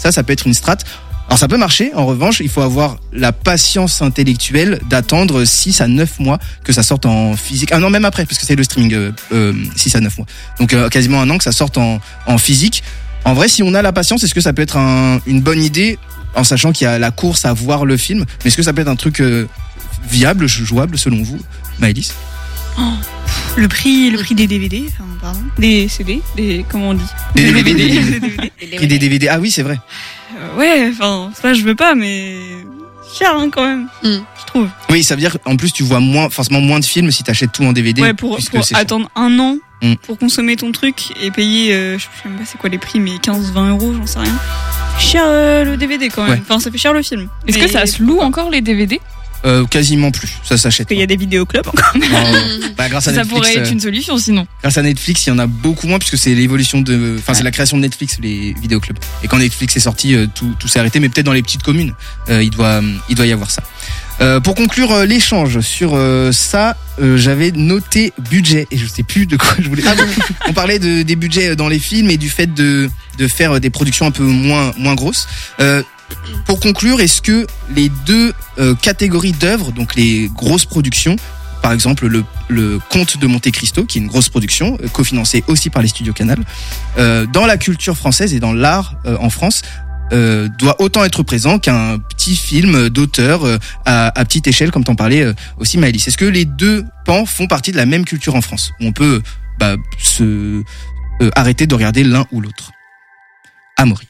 Ça peut être une strat. Alors ça peut marcher, en revanche, il faut avoir la patience intellectuelle d'attendre 6 à 9 mois que ça sorte en physique. Un an même après, parce que c'est le streaming, 6 à 9 mois. Donc quasiment un an que ça sorte en physique. En vrai, si on a la patience, est-ce que ça peut être une bonne idée, en sachant qu'il y a la course à voir le film, mais est-ce que ça peut être un truc viable, jouable selon vous, Maëlys? Le prix des DVD, des CD, comment on dit? Des DVD. Prix des DVD, ah oui, c'est vrai. Ouais, ça je veux pas, mais cher quand même, je trouve. Oui, ça veut dire en plus tu vois forcément moins de films si t'achètes tout en DVD. Ouais, pour attendre un an pour consommer ton truc et payer, je sais même pas c'est quoi les prix, mais 15-20 euros, j'en sais rien. Cher le DVD quand même. Ouais. Ça fait cher le film. Est-ce que ça se loue encore les DVD? Quasiment plus, ça s'achète. Il y a des vidéoclubs encore. Grâce à Netflix, ça pourrait être une solution sinon. Grâce à Netflix, il y en a beaucoup moins puisque c'est l'évolution c'est la création de Netflix, les vidéoclubs. Et quand Netflix est sorti, tout s'est arrêté, mais peut-être dans les petites communes, il doit y avoir ça. Pour conclure l'échange sur ça, j'avais noté budget et je sais plus de quoi je voulais. On parlait des budgets dans les films et du fait de faire des productions un peu moins grosses. Pour conclure, est-ce que les deux catégories d'œuvres, donc les grosses productions, par exemple le Comte de Monte Cristo, qui est une grosse production, cofinancée aussi par les studios Canal, dans la culture française et dans l'art en France, doit autant être présent qu'un petit film d'auteur à petite échelle, comme t'en parlais aussi Maëlys. Est-ce que les deux pans font partie de la même culture en France, où on peut se arrêter de regarder l'un ou l'autre? Amaury.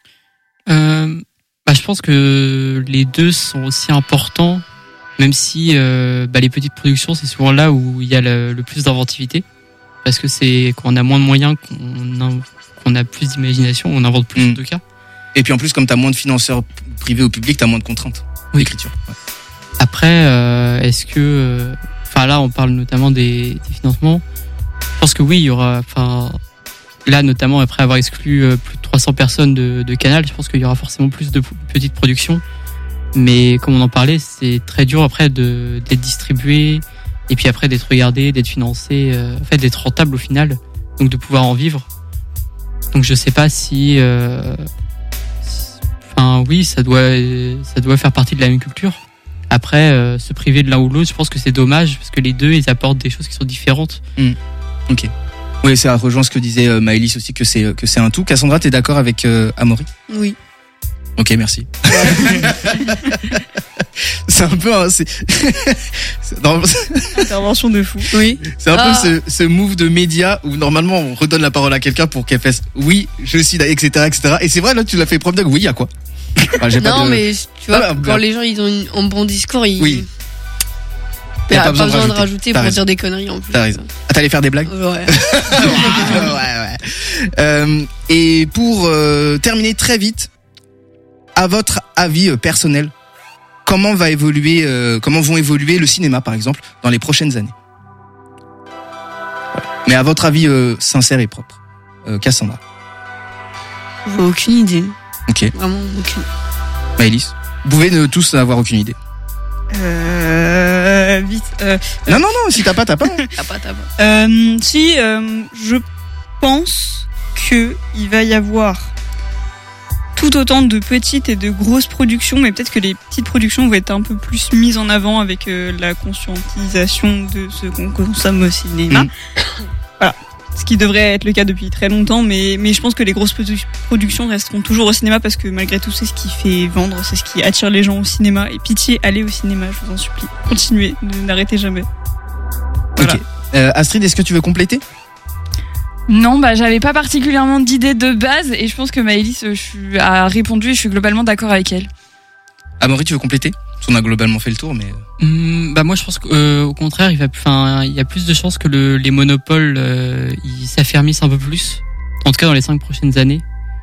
Je pense que les deux sont aussi importants, même si les petites productions, c'est souvent là où il y a le plus d'inventivité, parce que c'est quand on a moins de moyens qu'on a plus d'imagination, on invente plus de cas. Et puis en plus, comme t'as moins de financeurs privés ou publics, t'as moins de contraintes d'écriture. Ouais. Après, est-ce que, là, on parle notamment des financements. Je pense que oui, il y aura, là, notamment après avoir exclu plus de 300 personnes de Canal, je pense qu'il y aura forcément plus de petites productions. Mais comme on en parlait, c'est très dur après d'être distribué et puis après d'être regardé, d'être financé, d'être rentable au final, donc de pouvoir en vivre. Donc je sais pas si, oui, ça doit faire partie de la même culture. Après, se priver de l'un ou l'autre, je pense que c'est dommage parce que les deux, ils apportent des choses qui sont différentes. Ok. Oui, ça rejoint ce que disait Maëlys aussi, que c'est un tout. Cassandra, t'es d'accord avec Amaury? Oui. Ok, merci. C'est un peu intervention de fou. Oui. C'est un peu ce move de média où normalement on redonne la parole à quelqu'un pour qu'elle fasse oui, je suis etc. Et c'est vrai, là tu l'as fait preuve de oui, il y a quoi? Mais tu vois, quand les gens ils ont un bon discours, oui. Il n'y a pas besoin de rajouter pour dire des conneries en plus. T'as raison. Ah, t'allais faire des blagues? Ouais. Ouais. Et pour terminer très vite, à votre avis personnel, comment vont évoluer le cinéma par exemple dans les prochaines années? Mais à votre avis sincère et propre, Cassandra. J'ai aucune idée. Ok. Vraiment aucune. Maëlys, vous pouvez tous avoir aucune idée. Vite. Non, si t'as pas. T'as pas. Je pense que il va y avoir tout autant de petites et de grosses productions, mais peut-être que les petites productions vont être un peu plus mises en avant avec la conscientisation de ce qu'on consomme au cinéma. Voilà. Ce qui devrait être le cas depuis très longtemps, mais je pense que les grosses productions resteront toujours au cinéma parce que malgré tout, c'est ce qui fait vendre, c'est ce qui attire les gens au cinéma. Et pitié, allez au cinéma, je vous en supplie. Continuez, n'arrêtez jamais. Voilà. Ok. Astrid, est-ce que tu veux compléter? Non, j'avais pas particulièrement d'idée de base et je pense que Maëlys a répondu et je suis globalement d'accord avec elle. Amaury, tu veux compléter? On a globalement fait le tour, mais... moi, je pense qu'au contraire, il y a plus de chances que les monopoles ils s'affermissent un peu plus. En tout cas, dans les 5 prochaines années.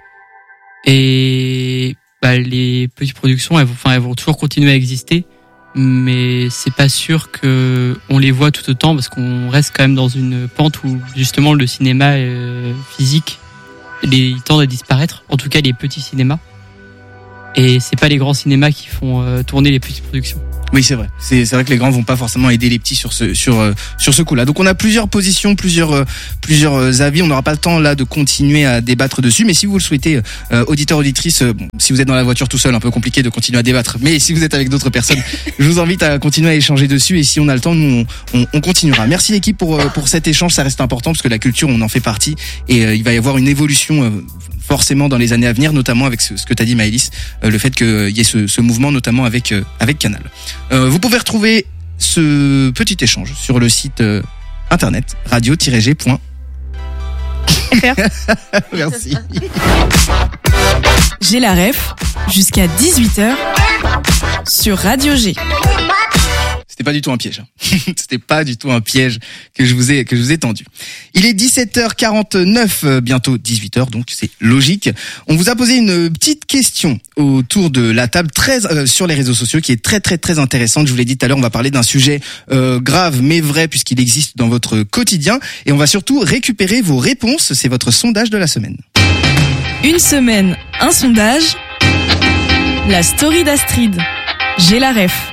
Et les petites productions, elles vont toujours continuer à exister. Mais c'est pas sûr que on les voit tout autant parce qu'on reste quand même dans une pente où justement le cinéma physique il tend à disparaître. En tout cas, les petits cinémas. Et c'est pas les grands cinémas qui font tourner les petites productions. Oui, c'est vrai. C'est vrai que les grands vont pas forcément aider les petits sur ce coup-là. Donc on a plusieurs positions, plusieurs avis. On n'aura pas le temps là de continuer à débattre dessus, mais si vous le souhaitez, auditeurs, auditrices, bon, si vous êtes dans la voiture tout seul, un peu compliqué de continuer à débattre. Mais si vous êtes avec d'autres personnes, je vous invite à continuer à échanger dessus. Et si on a le temps, nous on continuera. Merci l'équipe pour cet échange. Ça reste important parce que la culture, on en fait partie et il va y avoir une évolution. Forcément dans les années à venir, notamment avec ce que t'as dit Maëlys, le fait qu'il y ait ce mouvement, notamment avec Canal. Vous pouvez retrouver ce petit échange sur le site internet radio-g.fr. Merci. J'ai la ref jusqu'à 18h sur Radio G. C'était pas du tout un piège. C'était pas du tout un piège que je vous ai tendu. Il est 17h49, bientôt 18h, donc c'est logique. On vous a posé une petite question autour de la table sur les réseaux sociaux qui est très très très intéressante. Je vous l'ai dit tout à l'heure, on va parler d'un sujet grave mais vrai puisqu'il existe dans votre quotidien et on va surtout récupérer vos réponses. C'est votre sondage de la semaine. Une semaine, un sondage. La story d'Astrid. J'ai la ref.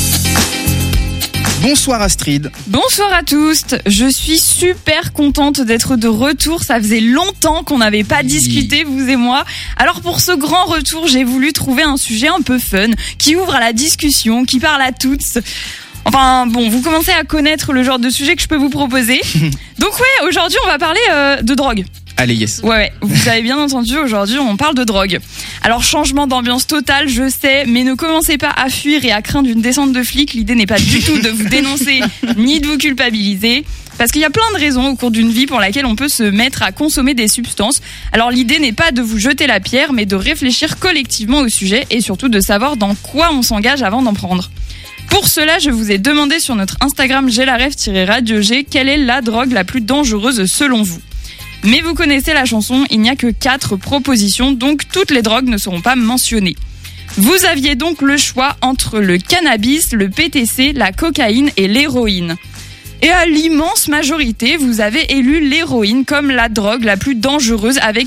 Bonsoir Astrid. Bonsoir à tous. Je suis super contente d'être de retour. Ça faisait longtemps qu'on n'avait pas discuté, vous et moi. Alors pour ce grand retour, j'ai voulu trouver un sujet un peu fun, qui ouvre à la discussion, qui parle à toutes. Enfin bon, vous commencez à connaître le genre de sujet que je peux vous proposer. Donc ouais, aujourd'hui on va parler de drogue. Allez, yes. Ouais, vous avez bien entendu, aujourd'hui on parle de drogue. Alors changement d'ambiance totale, je sais, mais ne commencez pas à fuir et à craindre une descente de flics. L'idée n'est pas du tout de vous dénoncer ni de vous culpabiliser. Parce qu'il y a plein de raisons au cours d'une vie pour laquelle on peut se mettre à consommer des substances. Alors l'idée n'est pas de vous jeter la pierre, mais de réfléchir collectivement au sujet et surtout de savoir dans quoi on s'engage avant d'en prendre. Pour cela, je vous ai demandé sur notre Instagram GLAREF-Radio G quelle est la drogue la plus dangereuse selon vous. Mais vous connaissez la chanson, il n'y a que 4 propositions, donc toutes les drogues ne seront pas mentionnées. Vous aviez donc le choix entre le cannabis, le PTC, la cocaïne et l'héroïne. Et à l'immense majorité, vous avez élu l'héroïne comme la drogue la plus dangereuse avec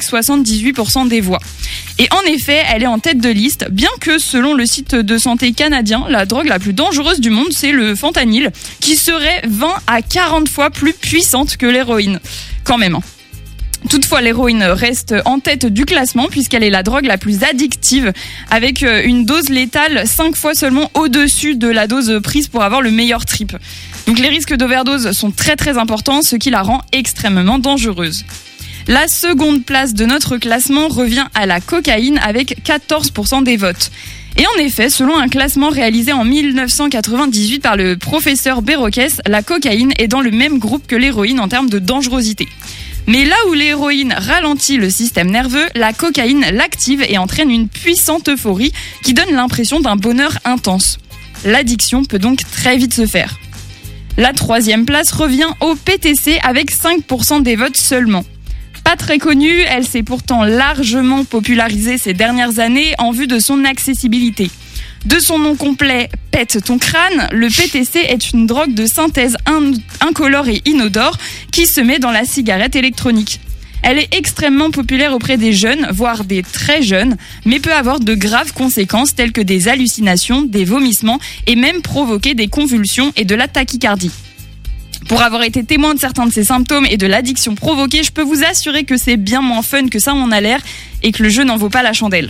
78% des voix. Et en effet, elle est en tête de liste, bien que selon le site de santé canadien, la drogue la plus dangereuse du monde, c'est le fentanyl, qui serait 20 à 40 fois plus puissante que l'héroïne. Quand même. Toutefois, l'héroïne reste en tête du classement puisqu'elle est la drogue la plus addictive avec une dose létale 5 fois seulement au-dessus de la dose prise pour avoir le meilleur trip. Donc les risques d'overdose sont très très importants, ce qui la rend extrêmement dangereuse. La seconde place de notre classement revient à la cocaïne avec 14% des votes. Et en effet, selon un classement réalisé en 1998 par le professeur Berokes, la cocaïne est dans le même groupe que l'héroïne en termes de dangerosité. Mais là où l'héroïne ralentit le système nerveux, la cocaïne l'active et entraîne une puissante euphorie qui donne l'impression d'un bonheur intense. L'addiction peut donc très vite se faire. La troisième place revient au PTC avec 5% des votes seulement. Pas très connue, elle s'est pourtant largement popularisée ces dernières années en vue de son accessibilité. De son nom complet, Pète ton crâne, le PTC est une drogue de synthèse incolore et inodore qui se met dans la cigarette électronique. Elle est extrêmement populaire auprès des jeunes, voire des très jeunes, mais peut avoir de graves conséquences telles que des hallucinations, des vomissements et même provoquer des convulsions et de la tachycardie. Pour avoir été témoin de certains de ces symptômes et de l'addiction provoquée, je peux vous assurer que c'est bien moins fun que ça en a l'air et que le jeu n'en vaut pas la chandelle.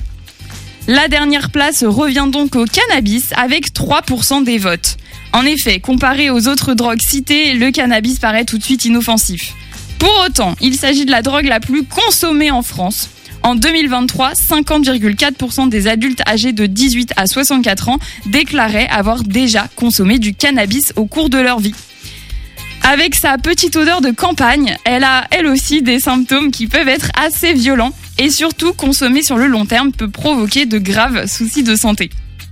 La dernière place revient donc au cannabis avec 3% des votes. En effet, comparé aux autres drogues citées, le cannabis paraît tout de suite inoffensif. Pour autant, il s'agit de la drogue la plus consommée en France. En 2023, 50,4% des adultes âgés de 18 à 64 ans déclaraient avoir déjà consommé du cannabis au cours de leur vie. Avec sa petite odeur de campagne, elle a elle aussi des symptômes qui peuvent être assez violents et surtout consommer sur le long terme peut provoquer de graves soucis de santé.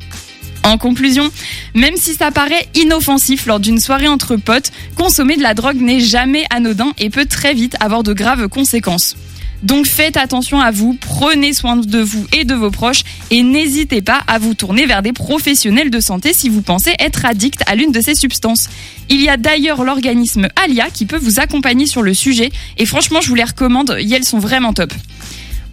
En conclusion, même si ça paraît inoffensif lors d'une soirée entre potes, consommer de la drogue n'est jamais anodin et peut très vite avoir de graves conséquences. Donc faites attention à vous, prenez soin de vous et de vos proches et n'hésitez pas à vous tourner vers des professionnels de santé si vous pensez être addict à l'une de ces substances. Il y a d'ailleurs l'organisme Alia qui peut vous accompagner sur le sujet et franchement je vous les recommande, elles sont vraiment top.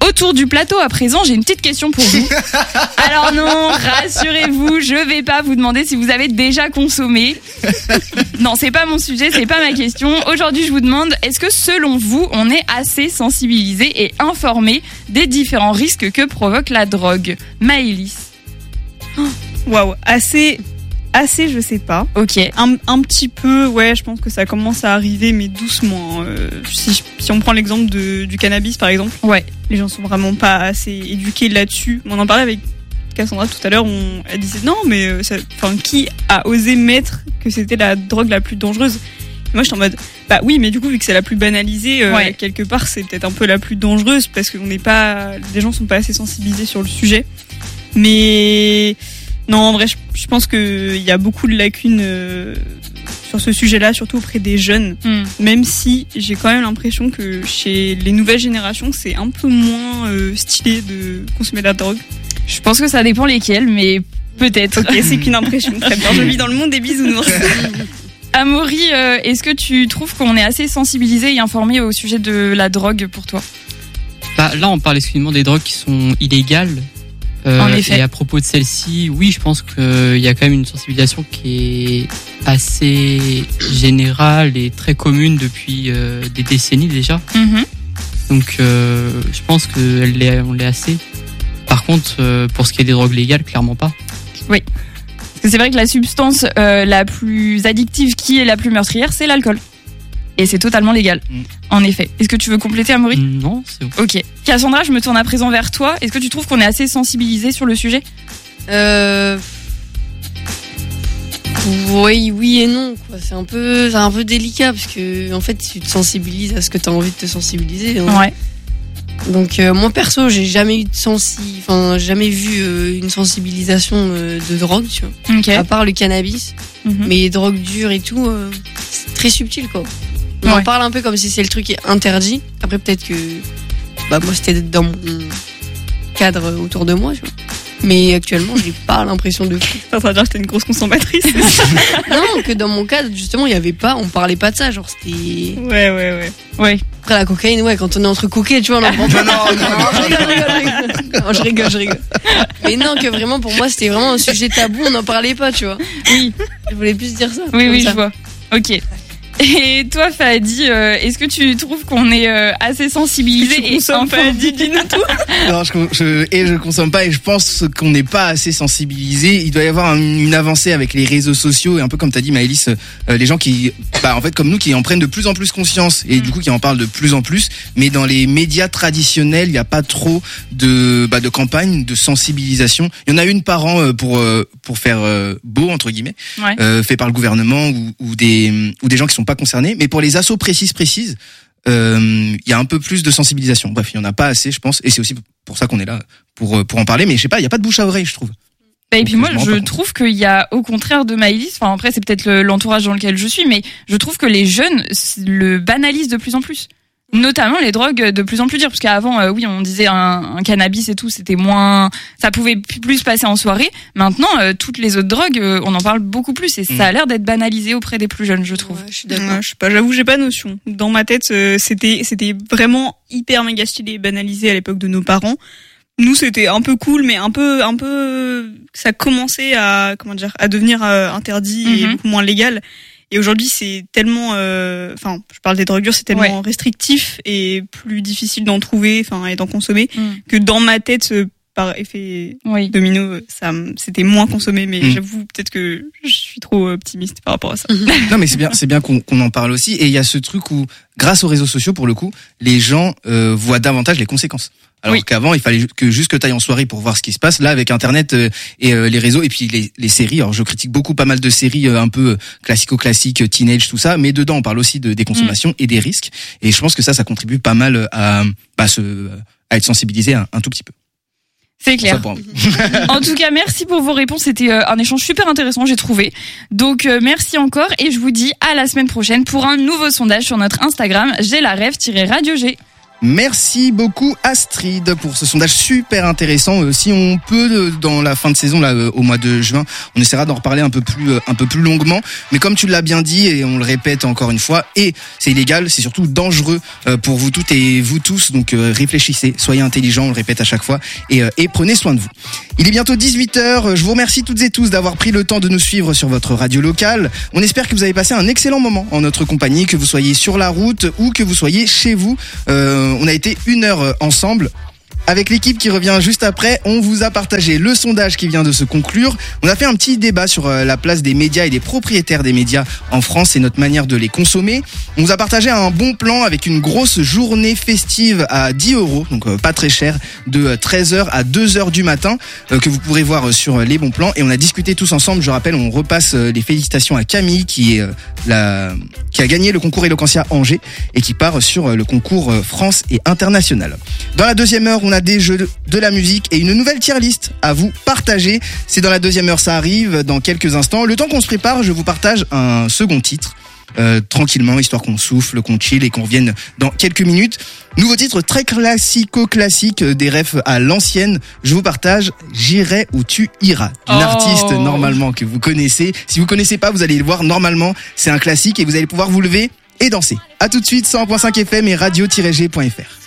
Autour du plateau, à présent, j'ai une petite question pour vous. Alors non, rassurez-vous, je vais pas vous demander si vous avez déjà consommé. Non, c'est pas mon sujet, c'est pas ma question. Aujourd'hui, je vous demande, est-ce que selon vous, on est assez sensibilisé et informé des différents risques que provoque la drogue? Maëlys. Waouh, assez, je sais pas. Ok. Un petit peu, ouais, je pense que ça commence à arriver, mais doucement. Si on prend l'exemple du cannabis, par exemple, ouais, les gens sont vraiment pas assez éduqués là-dessus. On en parlait avec Cassandra tout à l'heure, elle disait non, mais qui a osé mettre que c'était la drogue la plus dangereuse? Et moi, j'étais en mode, bah oui, mais du coup, vu que c'est la plus banalisée, ouais, quelque part, c'est peut-être un peu la plus dangereuse parce que les gens sont pas assez sensibilisés sur le sujet. Mais non, en vrai, je pense qu'il y a beaucoup de lacunes sur ce sujet-là, surtout auprès des jeunes. Même si j'ai quand même l'impression que chez les nouvelles générations, c'est un peu moins stylé de consommer de la drogue. Je pense que ça dépend lesquels, mais peut-être. Ok, c'est qu'une impression. Très bien, je vis dans le monde des bisounours. Amaury, est-ce que tu trouves qu'on est assez sensibilisé et informé au sujet de la drogue pour toi? Bah, là, on parle exclusivement des drogues qui sont illégales. En effet. Et à propos de celle-ci, oui, je pense qu'il y a quand même une sensibilisation qui est assez générale et très commune depuis des décennies déjà. Donc, je pense qu'on l'est assez. Par contre, pour ce qui est des drogues légales, clairement pas. Oui. Parce que c'est vrai que la substance la plus addictive qui est la plus meurtrière, c'est l'alcool. Et c'est totalement légal. En effet. Est-ce que tu veux compléter, Amaury? Non, c'est bon. Ok. Cassandra, je me tourne à présent vers toi. Est-ce que tu trouves qu'on est assez sensibilisé sur le sujet? Oui et non, quoi. C'est un peu délicat parce que en fait, tu te sensibilises à ce que tu as envie de te sensibiliser. Hein. Ouais. Donc moi perso, j'ai jamais eu jamais vu une sensibilisation de drogue, tu vois. Okay. À part le cannabis, mais les drogues dures et tout, c'est très subtil, quoi. On en parle un peu comme si c'est le truc qui est interdit. Après peut-être que moi c'était dans mon cadre autour de moi, tu vois. Mais actuellement, j'ai pas l'impression de fou. T'es en train de dire que t'es une grosse consommatrice. Non, que dans mon cadre, justement, on parlait pas de ça, genre c'était... Ouais. Après la cocaïne, ouais, quand on est entre coquets, tu vois, on en prend pas. Non, je rigole. Mais non, que vraiment, pour moi, c'était vraiment un sujet tabou, on n'en parlait pas, tu vois. Oui. Je voulais plus dire ça. Oui, je vois. Ok. Et toi, Fadi, est-ce que tu trouves qu'on est assez sensibilisé et Fadi, dis-nous tout. Non, je consomme pas et je pense qu'on n'est pas assez sensibilisé. Il doit y avoir une avancée avec les réseaux sociaux et un peu comme t'as dit, Maëlys, les gens qui, en fait, comme nous, qui en prennent de plus en plus conscience et du coup qui en parlent de plus en plus. Mais dans les médias traditionnels, il n'y a pas trop de campagne de sensibilisation. Il y en a une par an pour faire beau entre guillemets, fait par le gouvernement ou des gens qui sont pas concernés, mais pour les assos précises, il y a un peu plus de sensibilisation. Bref, il y en a pas assez, je pense, et c'est aussi pour ça qu'on est là pour en parler. Mais je sais pas, il y a pas de bouche à oreille, je trouve. Et puis moi, je trouve qu'il y a, au contraire de Maëlys, enfin après c'est peut-être l'entourage dans lequel je suis, mais je trouve que les jeunes le banalisent de plus en plus. Notamment les drogues de plus en plus dures, parce qu'avant, oui, on disait un cannabis et tout, c'était moins, ça pouvait plus passer en soirée. Maintenant, toutes les autres drogues, on en parle beaucoup plus et ça a l'air d'être banalisé auprès des plus jeunes, je trouve. Ouais, je suis d'accord. Je sais pas, j'avoue, j'ai pas notion. Dans ma tête, c'était vraiment hyper méga stylé et banalisé à l'époque de nos parents. Nous, c'était un peu cool, mais un peu, ça commençait à devenir interdit et beaucoup moins légal. Et aujourd'hui, c'est tellement, je parle des drogues dures, c'est tellement restrictif et plus difficile d'en trouver, et d'en consommer, que dans ma tête, par effet domino, c'était moins consommé. Mais j'avoue, peut-être que je suis trop optimiste par rapport à ça. Non, mais c'est bien qu'on en parle aussi. Et il y a ce truc où, grâce aux réseaux sociaux, pour le coup, les gens voient davantage les conséquences. Alors qu'avant, il fallait que t'ailles en soirée pour voir ce qui se passe. Là, avec Internet et les réseaux et puis les séries. Alors, je critique pas mal de séries un peu classico-classiques, teenage, tout ça. Mais dedans, on parle aussi des consommations et des risques. Et je pense que ça contribue pas mal à être sensibilisé un tout petit peu. C'est clair. En tout cas, merci pour vos réponses. C'était un échange super intéressant, j'ai trouvé. Donc, merci encore. Et je vous dis à la semaine prochaine pour un nouveau sondage sur notre Instagram, j'ai la rêve-radio G. Merci beaucoup Astrid pour ce sondage super intéressant. Si on peut dans la fin de saison là au mois de juin, on essaiera d'en reparler un peu plus longuement. Mais comme tu l'as bien dit et on le répète encore une fois, et c'est illégal, c'est surtout dangereux pour vous toutes et vous tous. Donc réfléchissez, soyez intelligents, on le répète à chaque fois et prenez soin de vous. Il est bientôt 18h. Je vous remercie toutes et tous d'avoir pris le temps de nous suivre sur votre radio locale. On espère que vous avez passé un excellent moment en notre compagnie, que vous soyez sur la route ou que vous soyez chez vous. On a été 1 heure ensemble. Avec l'équipe qui revient juste après, on vous a partagé le sondage qui vient de se conclure. On a fait un petit débat sur la place des médias et des propriétaires des médias en France et notre manière de les consommer. On vous a partagé un bon plan avec une grosse journée festive à 10 €, donc pas très cher, de 13h à 2h du matin, que vous pourrez voir sur les bons plans. Et on a discuté tous ensemble. Je rappelle, on repasse les félicitations à Camille qui a gagné le concours Eloquentia Angers et qui part sur le concours France et International. Dans la deuxième heure, on a des jeux, de la musique et une nouvelle tier list à vous partager. C'est dans la deuxième heure, ça arrive dans quelques instants. Le temps qu'on se prépare, je vous partage un second titre. Tranquillement, histoire qu'on souffle, qu'on chill et qu'on revienne dans quelques minutes. Nouveau titre très classico-classique, des refs à l'ancienne. Je vous partage J'irai où tu iras, d'une artiste normalement que vous connaissez. Si vous connaissez pas, vous allez le voir normalement. C'est un classique et vous allez pouvoir vous lever et danser. À tout de suite, 100.5 FM et radio-g.fr.